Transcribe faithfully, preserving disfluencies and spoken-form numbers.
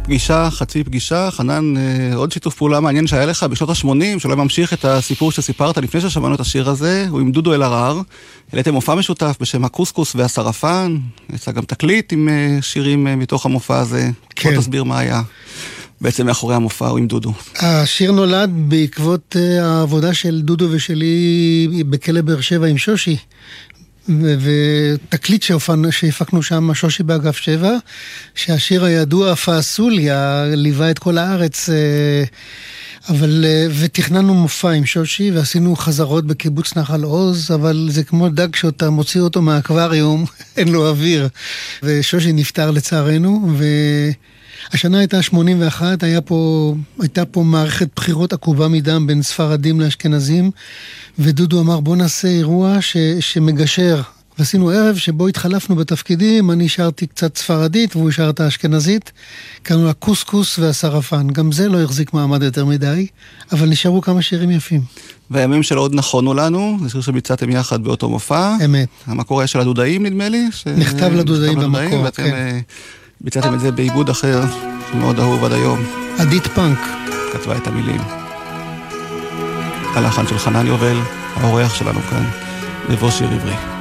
פגישה, חצי פגישה. חנן, עוד שיתוף פעולה מעניין שהיה לך בשנות ה-שמונים, שלא ממשיך את הסיפור שסיפרת לפני ששמענו את השיר הזה, הוא עם דודו אלהרר. העליתם מופע משותף בשם הקוסקוס והשרפן, יצא גם תקליט עם שירים מתוך המופע הזה. כן. בוא תסביר מה היה בעצם מאחורי המופע עם דודו. השיר נולד בעקבות העבודה של דודו ושלי בכלא באר שבע עם שושי. ותקליט שהפקנו שם, שושי באגף שבע, שהשיר הידוע פאסוליה ליווה את כל הארץ, אבל, ותכננו מופע עם שושי, ועשינו חזרות בקיבוץ נחל עוז, אבל זה כמו דג שאתה מוציא אותו מהאקווריום, אין לו אוויר, ושושי נפטר לצערנו, והשנה הייתה שמונים ואחת, היה פה, הייתה פה מערכת בחירות עקובה מדם בין ספרדים לאשכנזים, ודודו אמר בוא נעשה אירוע ש, שמגשר, ועשינו ערב שבו התחלפנו בתפקידים, אני שרתי קצת ספרדית והוא שר את האשכנזית, קראנו לה קוסקוס והשרפן, גם זה לא החזיק מעמד יותר מדי, אבל נשארו כמה שירים יפים. והימים שלו עוד נכונו לנו, זה שיר שביצעתם יחד באותו מופע. אמת. המקור של הדודאים נדמה לי. ש... נכתב לדודאים במקור, ואתם כן. ביצעתם את זה בעיבוד אחר, שמאוד אהוב עד היום. עדית פאנק. כתבה את המילים. הלחן של חנן יובל, האורח שלנו כאן, לבוא שיר עברי.